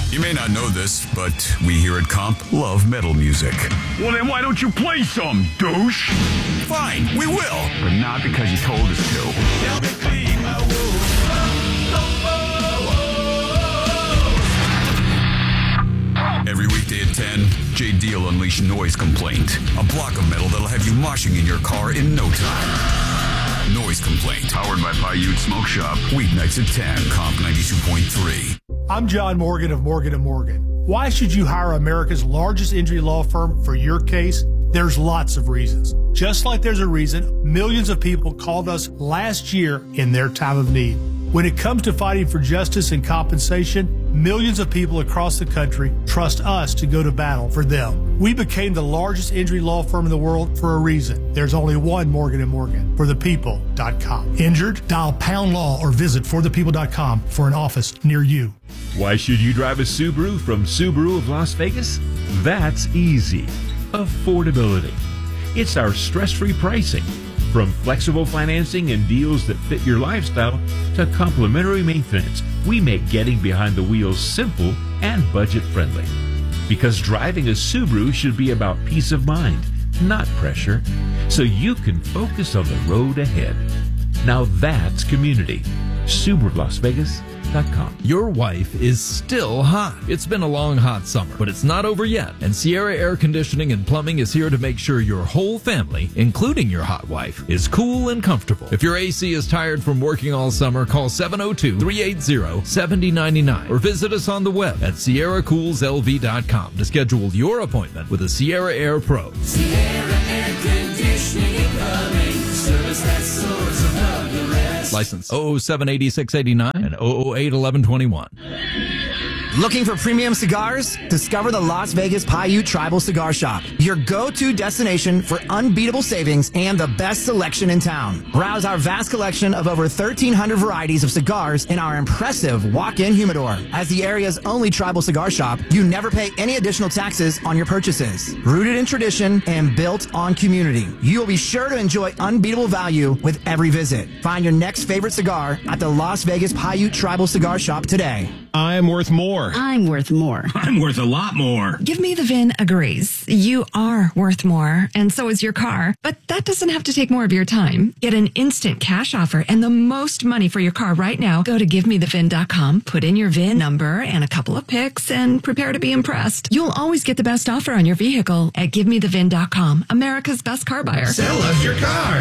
You may not know this, but we here at Comp love metal music. Well, then why don't you play some, douche? Fine, we will. But not because you told us to. Help me clean my wounds. Every weekday at 10, JD will unleash Noise Complaint, a block of metal that'll have you moshing in your car in no time. Noise Complaint, powered by Paiute Smoke Shop. Weeknights at 10, Comp 92.3. I'm John Morgan of Morgan & Morgan. Why should you hire America's largest injury law firm for your case? There's lots of reasons. Just like there's a reason millions of people called us last year in their time of need. When it comes to fighting for justice and compensation, millions of people across the country trust us to go to battle for them. We became the largest injury law firm in the world for a reason. There's only one Morgan & Morgan, forthepeople.com. Injured? Dial pound law or visit forthepeople.com for an office near you. Why should you drive a Subaru from Subaru of Las Vegas? That's easy. Affordability. It's our stress-free pricing. From flexible financing and deals that fit your lifestyle to complimentary maintenance, we make getting behind the wheels simple and budget-friendly. Because driving a Subaru should be about peace of mind, not pressure, so you can focus on the road ahead. Now that's community. SubaruLasVegas.com. Your wife is still hot. It's been a long, hot summer, but it's not over yet. And Sierra Air Conditioning and Plumbing is here to make sure your whole family, including your hot wife, is cool and comfortable. If your AC is tired from working all summer, call 702-380-7099 or visit us on the web at SierraCoolsLV.com to schedule your appointment with a Sierra Air Pro. Sierra Air Conditioning and Plumbing, service that soars above the rest. License 0078689 and 0081121. Looking for premium cigars? Discover the Las Vegas Paiute Tribal Cigar Shop, your go-to destination for unbeatable savings and the best selection in town. Browse our vast collection of over 1,300 varieties of cigars in our impressive walk-in humidor. As the area's only tribal cigar shop, you never pay any additional taxes on your purchases. Rooted in tradition and built on community, you will be sure to enjoy unbeatable value with every visit. Find your next favorite cigar at the Las Vegas Paiute Tribal Cigar Shop today. I'm worth more. I'm worth more. I'm worth a lot more. Give Me the VIN agrees. You are worth more, and so is your car. But that doesn't have to take more of your time. Get an instant cash offer and the most money for your car right now. Go to GiveMeTheVIN.com, put in your VIN number and a couple of pics, and prepare to be impressed. You'll always get the best offer on your vehicle at GiveMeTheVIN.com, America's best car buyer. Sell us your car.